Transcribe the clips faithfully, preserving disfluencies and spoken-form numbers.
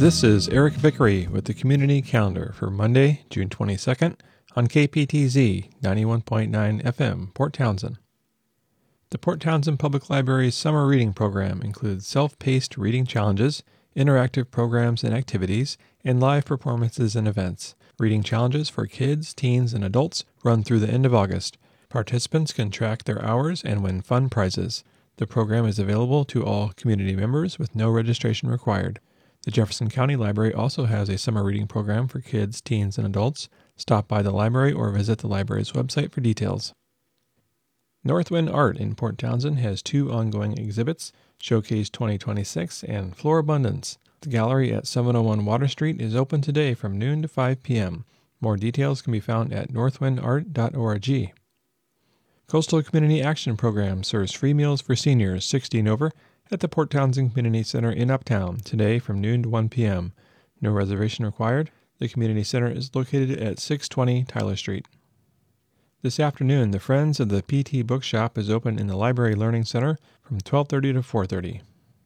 This is Eric Vickery with the Community Calendar for Monday, June twenty-second on K P T Z ninety-one point nine F M, Port Townsend. The Port Townsend Public Library's summer reading program includes self-paced reading challenges, interactive programs and activities, and live performances and events. Reading challenges for kids, teens, and adults run through the end of August. Participants can track their hours and win fun prizes. The program is available to all community members with no registration required. The Jefferson County Library also has a summer reading program for kids, teens, and adults. Stop by the library or visit the library's website for details. Northwind Art in Port Townsend has two ongoing exhibits, Showcase twenty twenty-six and Floor Abundance. The gallery at seven oh one Water Street is open today from noon to five p.m. More details can be found at northwind art dot org. Coastal Community Action Program serves free meals for seniors sixty and over at the Port Townsend Community Center in Uptown today from noon to one p.m. No reservation required. The Community Center is located at six twenty Tyler Street. This afternoon, the Friends of the P T Bookshop is open in the Library Learning Center from twelve thirty to four thirty.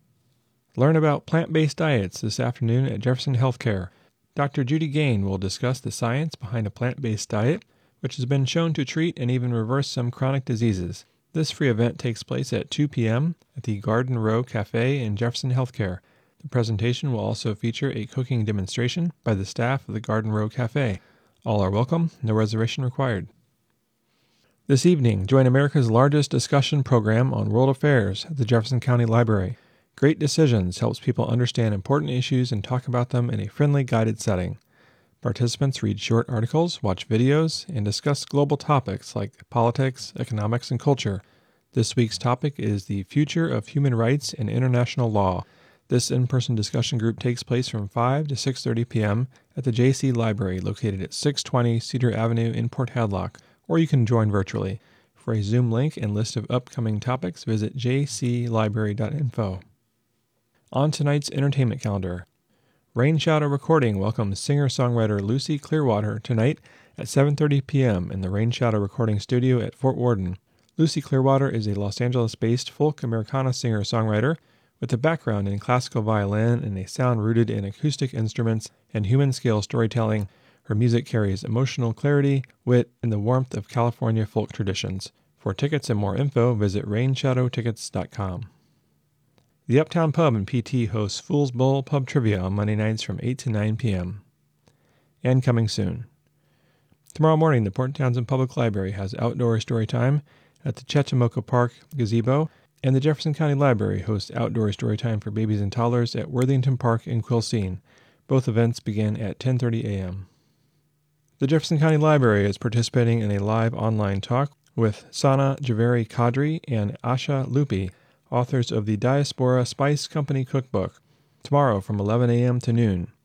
Learn about plant-based diets this afternoon at Jefferson Healthcare. Doctor Judy Gain will discuss the science behind a plant-based diet, which has been shown to treat and even reverse some chronic diseases. This free event takes place at two p.m. at the Garden Row Cafe in Jefferson Healthcare. The presentation will also feature a cooking demonstration by the staff of the Garden Row Cafe. All are welcome, no reservation required. This evening, join America's largest discussion program on world affairs at the Jefferson County Library. Great Decisions helps people understand important issues and talk about them in a friendly, guided setting. Participants read short articles, watch videos, and discuss global topics like politics, economics, and culture. This week's topic is the future of human rights and international law. This in-person discussion group takes place from five to six thirty p.m. at the J C Library located at six twenty Cedar Avenue in Port Hadlock, or you can join virtually. For a Zoom link and list of upcoming topics, visit j c library dot info. On tonight's entertainment calendar, Rain Shadow Recording welcomes singer-songwriter Lucy Clearwater tonight at seven thirty p.m. in the Rain Shadow Recording Studio at Fort Worden. Lucy Clearwater is a Los Angeles-based folk Americana singer-songwriter with a background in classical violin and a sound rooted in acoustic instruments and human-scale storytelling. Her music carries emotional clarity, wit, and the warmth of California folk traditions. For tickets and more info, visit rain shadow tickets dot com. The Uptown Pub in P T hosts Fool's Bowl Pub Trivia on Monday nights from eight to nine p.m. And coming soon. Tomorrow morning, the Port Townsend Public Library has outdoor story time at the Chechamoka Park Gazebo, and the Jefferson County Library hosts outdoor story time for babies and toddlers at Worthington Park in Quilcene. Both events begin at ten thirty a.m. The Jefferson County Library is participating in a live online talk with Sana Javeri Kadri and Asha Lupi, authors of the Diaspora Spice Company Cookbook, tomorrow from eleven a.m. to noon.